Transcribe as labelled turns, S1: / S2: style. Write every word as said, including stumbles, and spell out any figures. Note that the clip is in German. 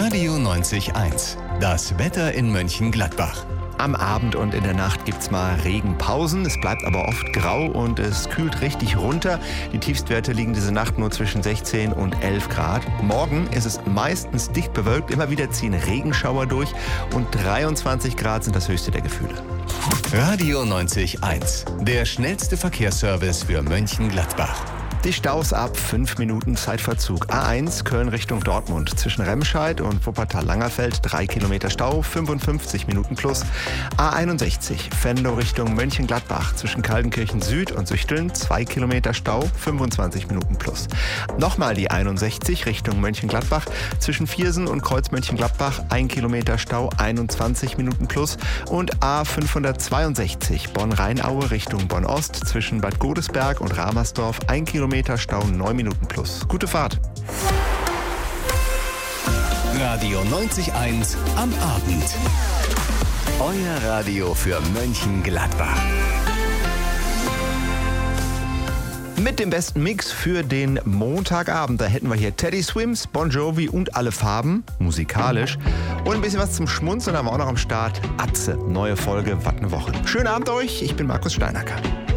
S1: Radio neunzig eins. Das Wetter in Mönchengladbach.
S2: Am Abend und in der Nacht gibt's mal Regenpausen. Es bleibt aber oft grau und es kühlt richtig runter. Die Tiefstwerte liegen diese Nacht nur zwischen sechzehn und elf Grad. Morgen ist es meistens dicht bewölkt. Immer wieder ziehen Regenschauer durch und dreiundzwanzig Grad sind das höchste der Gefühle.
S1: Radio neunzig eins. Der schnellste Verkehrsservice für Mönchengladbach.
S2: Die Staus ab fünf Minuten Zeitverzug. A eins Köln Richtung Dortmund. Zwischen Remscheid und Wuppertal-Langerfeld drei Kilometer Stau, fünfundfünfzig Minuten plus. A einundsechzig Venlo Richtung Mönchengladbach. Zwischen Kaltenkirchen Süd und Süchteln zwei Kilometer Stau, fünfundzwanzig Minuten plus. Nochmal die einundsechzig Richtung Mönchengladbach. Zwischen Viersen und Kreuz Mönchengladbach ein Kilometer Stau, einundzwanzig Minuten plus. Und A fünfhundertzweiundsechzig Bonn-Rheinaue Richtung Bonn-Ost. Zwischen Bad Godesberg und Ramersdorf ein Kilometer Stau, neun Minuten plus. Gute Fahrt.
S1: Radio neunzig eins am Abend. Euer Radio für Mönchengladbach.
S2: Mit dem besten Mix für den Montagabend. Da hätten wir hier Teddy Swims, Bon Jovi und alle Farben, musikalisch. Und ein bisschen was zum Schmunzeln haben wir auch noch am Start. Atze, neue Folge, was eine Woche. Schönen Abend euch, ich bin Markus Steinacker.